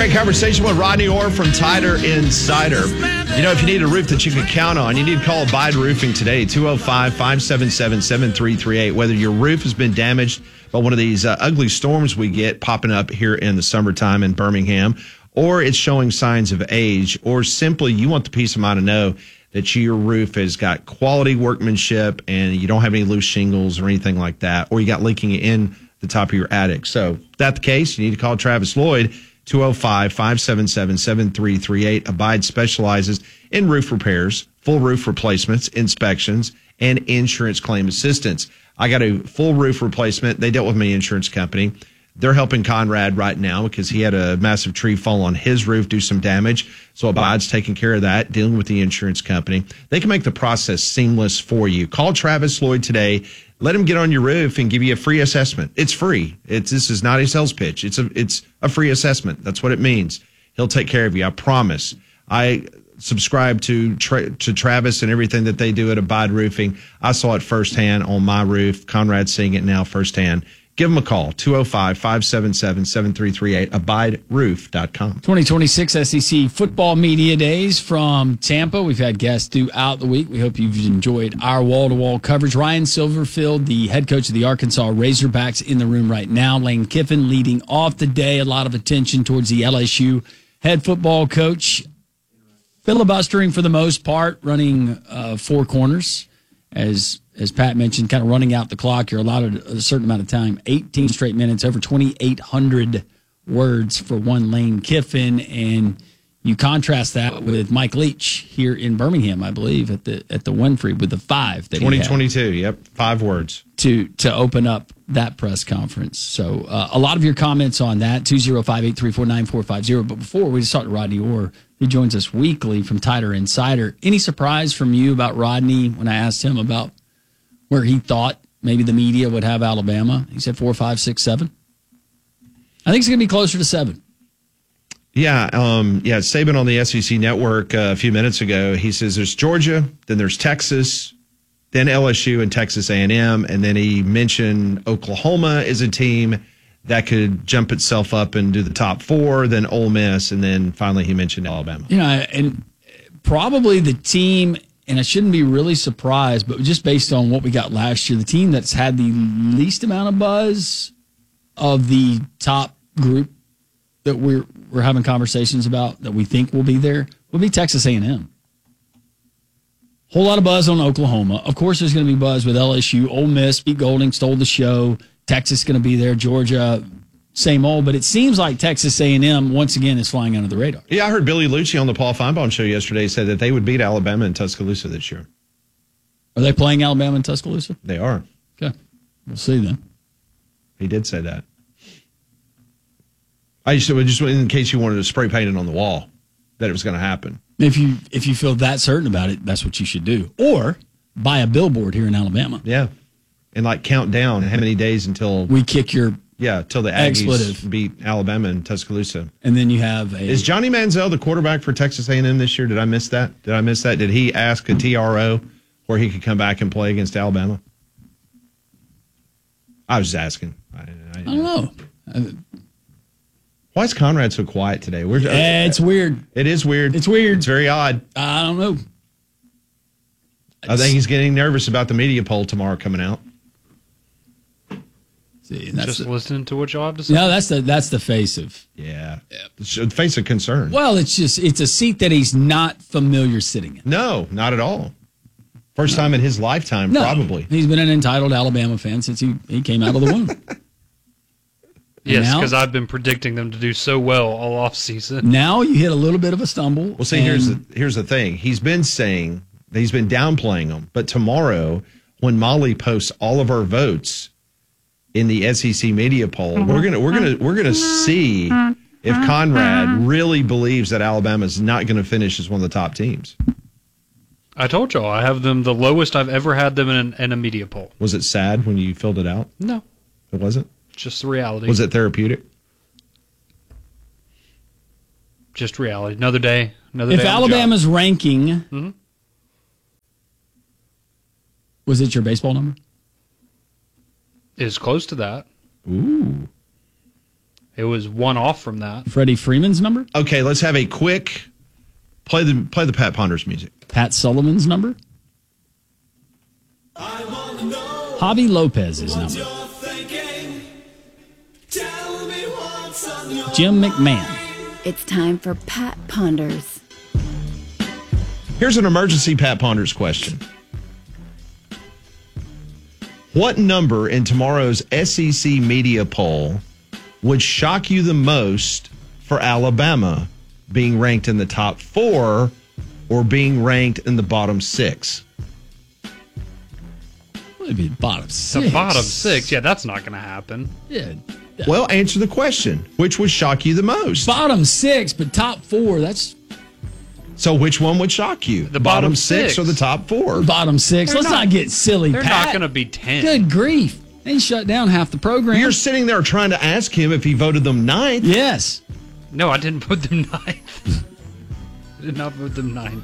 Great conversation with Rodney Orr from Titer Insider. You know, if you need a roof that you can count on, you need to call Abide Roofing today, 205-577-7338. Whether your roof has been damaged by one of these ugly storms we get popping up here in the summertime in Birmingham, or it's showing signs of age, or simply you want the peace of mind to know that your roof has got quality workmanship and you don't have any loose shingles or anything like that, or you got leaking in the top of your attic. So if that's the case, you need to call Travis Lloyd, 205-577-7338. Abide specializes in roof repairs, full roof replacements, inspections, and insurance claim assistance. I got a full roof replacement. They dealt with my insurance company. They're helping Conrad right now because he had a massive tree fall on his roof, do some damage. So Abide's taking care of that, dealing with the insurance company. They can make the process seamless for you. Call Travis Lloyd today. Let him get on your roof and give you a free assessment. It's free. This is not a sales pitch. It's a free assessment. That's what it means. He'll take care of you. I promise. I subscribe to Travis and everything that they do at Abide Roofing. I saw it firsthand on my roof. Conrad's seeing it now firsthand. Give them a call, 205-577-7338, abideroof.com. 2026 SEC Football Media Days from Tampa. We've had guests throughout the week. We hope you've enjoyed our wall-to-wall coverage. Ryan Silverfield, the head coach of the Arkansas Razorbacks, in the room right now. Lane Kiffin leading off the day. A lot of attention towards the LSU head football coach. Filibustering for the most part, running four corners. As Pat mentioned, kind of running out the clock. You're allowed a certain amount of time, 18 straight minutes, over 2,800 words for one Lane Kiffin. And you contrast that with Mike Leach here in Birmingham, I believe, at the Winfrey with the 5 that 2022, yep, 5 words. To open up that press conference. So a lot of your comments on that, 205-834-9450. But before, we just talked to Rodney Orr, who joins us weekly from Titer Insider. Any surprise from you about Rodney when I asked him about where he thought maybe the media would have Alabama? He said 4, 5, 6, 7. I think it's going to be closer to 7. Yeah, Saban on the SEC Network a few minutes ago, he says there's Georgia, then there's Texas, then LSU and Texas A&M, and then he mentioned Oklahoma is a team that could jump itself up and do the top 4, then Ole Miss, and then finally he mentioned Alabama. You know, and probably the team, and I shouldn't be really surprised, but just based on what we got last year, the team that's had the least amount of buzz of the top group that we're having conversations about that we think will be there will be Texas A&M. Whole lot of buzz on Oklahoma. Of course, there's going to be buzz with LSU. Ole Miss, Pete Golding stole the show. Texas going to be there. Georgia, same old. But it seems like Texas A&M, once again, is flying under the radar. Yeah, I heard Billy Lucci on the Paul Feinbaum show yesterday said that they would beat Alabama in Tuscaloosa this year. Are they playing Alabama in Tuscaloosa? They are. Okay. We'll see then. He did say that. I just in case you wanted to spray paint it on the wall that it was going to happen. If you feel that certain about it, that's what you should do. Or buy a billboard here in Alabama. Yeah. And count down how many days until we kick your till the Aggies beat Alabama in Tuscaloosa. And then you have Is Johnny Manziel the quarterback for Texas A&M this year? Did I miss that? Did he ask a TRO where he could come back and play against Alabama? I was just asking. I don't know. Why is Conrad so quiet today? It's weird. It is weird. It's weird. It's very odd. I don't know. I think he's getting nervous about the media poll tomorrow coming out. See, just listening to what y'all have to say. No, that's the face of the face of concern. Well, it's a seat that he's not familiar sitting in. No, not at all. First time in his lifetime, probably. He's been an entitled Alabama fan since he came out of the womb. Yes, because I've been predicting them to do so well all off season. Now you hit a little bit of a stumble. Well, see, here's the thing. He's been saying that he's been downplaying them, but tomorrow when Molly posts all of our votes in the SEC media poll, we're gonna see if Conrad really believes that Alabama's not going to finish as one of the top teams. I told y'all I have them the lowest I've ever had them in a media poll. Was it sad when you filled it out? No, it wasn't. Just the reality. Was it therapeutic? Just reality. Another day. If Alabama's ranking, was it your baseball number? Is close to that. Ooh. It was one off from that. Freddie Freeman's number? Okay, let's have a quick play the Pat Ponders music. Pat Sullivan's number? Javi Lopez's number. Jim McMahon. It's time for Pat Ponders. Here's an emergency Pat Ponders question. What number in tomorrow's SEC media poll would shock you the most for Alabama being ranked in the top 4 or being ranked in the bottom 6? It'd be bottom 6. The bottom 6? Yeah, that's not going to happen. Yeah. Well, answer the question. Which would shock you the most? Bottom 6, but top 4, that's... So which one would shock you? The bottom 6 or the top 4? Bottom 6. Let's not get silly, They're Pat. not going to be 10. Good grief. They shut down half the program. You're sitting there trying to ask him if he voted them 9th. Yes. No, I didn't put them 9th. I did not put them 9th.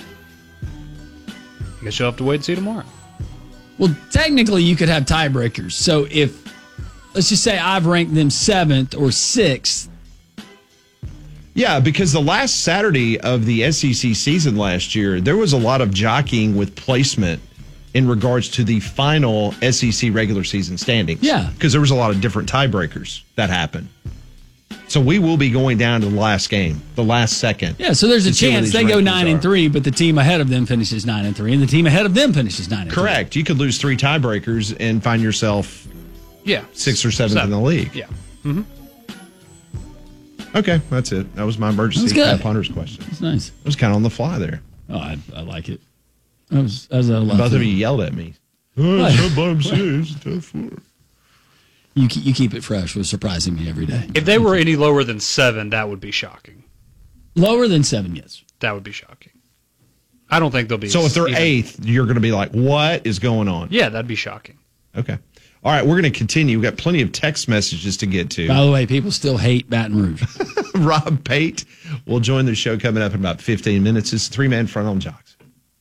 I guess you'll have to wait and see tomorrow. Well, technically, you could have tiebreakers. So if, let's just say I've ranked them 7th or 6th. Yeah, because the last Saturday of the SEC season last year, there was a lot of jockeying with placement in regards to the final SEC regular season standings. Yeah. Because there was a lot of different tiebreakers that happened. So we will be going down to the last game, the last second. Yeah, so there's a to see where chance these they go rankings 9-3, but the team ahead of them finishes 9-3, and the team ahead of them finishes 9-3. Correct. You could lose 3 tiebreakers and find yourself 6th or 7th in the league. Yeah. Mm-hmm. Okay, that's it. That was my emergency Pat Ponders question. That's nice. It was kind of on the fly there. Oh, I like it. I was a lot. Both of you yelled at me. Bottom 6, top 4. You keep it fresh with surprising me every day. If they were any lower than 7, that would be shocking. Lower than 7, yes. That would be shocking. I don't think they'll be. So if they're 8th, you're going to be like, what is going on? Yeah, that'd be shocking. Okay. All right, we're going to continue. We've got plenty of text messages to get to. By the way, people still hate Baton Rouge. Rob Pate will join the show coming up in about 15 minutes. It's 3-Man Front on Jocks.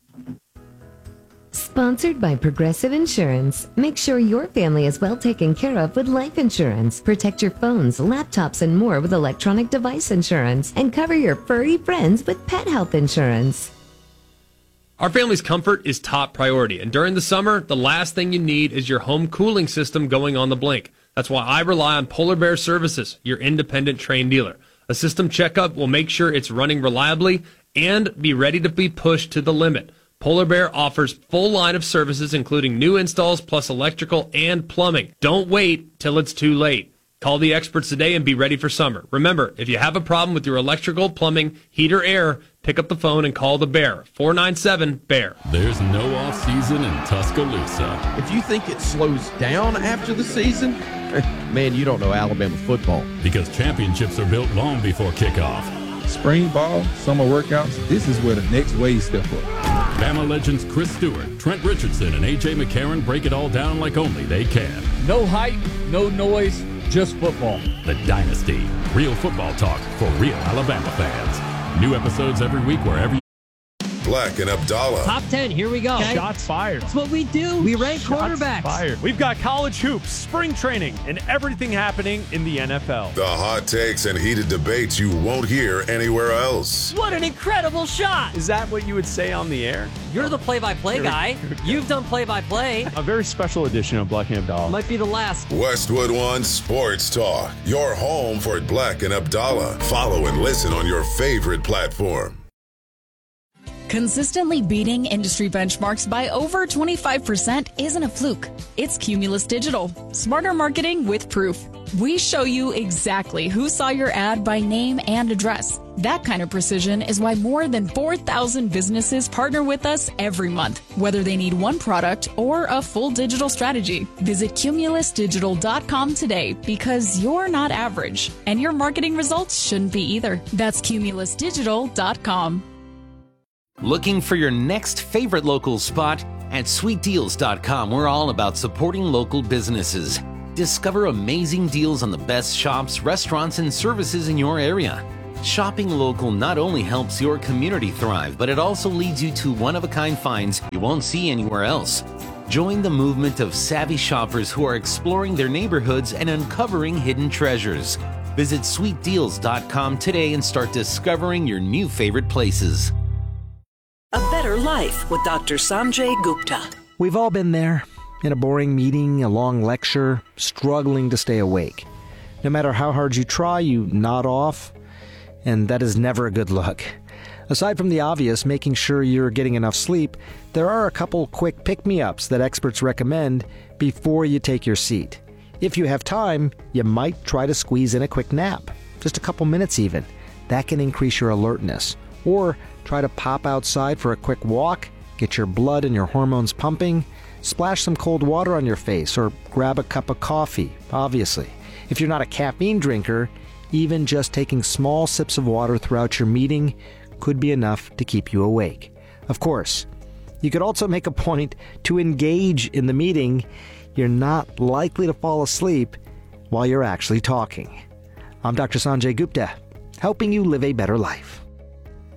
Sponsored by Progressive Insurance. Make sure your family is well taken care of with life insurance. Protect your phones, laptops, and more with electronic device insurance. And cover your furry friends with pet health insurance. Our family's comfort is top priority, and during the summer, the last thing you need is your home cooling system going on the blink. That's why I rely on Polar Bear Services, your independent Trane dealer. A system checkup will make sure it's running reliably and be ready to be pushed to the limit. Polar Bear offers full line of services, including new installs plus electrical and plumbing. Don't wait till it's too late. Call the experts today and be ready for summer. Remember, if you have a problem with your electrical, plumbing, heat, or air, pick up the phone and call the Bear. 497-BEAR. There's no off-season in Tuscaloosa. If you think it slows down after the season, man, you don't know Alabama football. Because championships are built long before kickoff. Spring ball, summer workouts, this is where the next wave step up. Bama legends Chris Stewart, Trent Richardson, and A.J. McCarron break it all down like only they can. No hype, no noise, just football. The Dynasty. Real football talk for real Alabama fans. New episodes every week wherever you... Black and Abdallah. Top 10, here we go. Okay. Shots fired. That's what we do. We rank quarterbacks. Fired. We've got college hoops, spring training, and everything happening in the NFL. The hot takes and heated debates you won't hear anywhere else. What an incredible shot. Is that what you would say on the air? You're the play-by-play guy. You've done play-by-play. A very special edition of Black and Abdallah. Might be the last. Westwood One Sports Talk. Your home for Black and Abdallah. Follow and listen on your favorite platform. Consistently beating industry benchmarks by over 25% isn't a fluke. It's Cumulus Digital. Smarter marketing with proof. We show you exactly who saw your ad by name and address. That kind of precision is why more than 4,000 businesses partner with us every month, whether they need one product or a full digital strategy. Visit cumulusdigital.com today because you're not average, and your marketing results shouldn't be either. That's cumulusdigital.com. Looking for your next favorite local spot? At sweetdeals.com, we're all about supporting local businesses. Discover amazing deals on the best shops, restaurants, and services in your area. Shopping local not only helps your community thrive, but it also leads you to one-of-a-kind finds you won't see anywhere else. Join the movement of savvy shoppers who are exploring their neighborhoods and uncovering hidden treasures. Visit sweetdeals.com today and start discovering your new favorite places. A better life with Dr. Sanjay Gupta. We've all been there, in a boring meeting, a long lecture, struggling to stay awake. No matter how hard you try, you nod off, and that is never a good look. Aside from the obvious, making sure you're getting enough sleep, there are a couple quick pick-me-ups that experts recommend before you take your seat. If you have time, you might try to squeeze in a quick nap, just a couple minutes even. That can increase your alertness. Or try to pop outside for a quick walk, get your blood and your hormones pumping, splash some cold water on your face, or grab a cup of coffee, obviously. If you're not a caffeine drinker, even just taking small sips of water throughout your meeting could be enough to keep you awake. Of course, you could also make a point to engage in the meeting. You're not likely to fall asleep while you're actually talking. I'm Dr. Sanjay Gupta, helping you live a better life.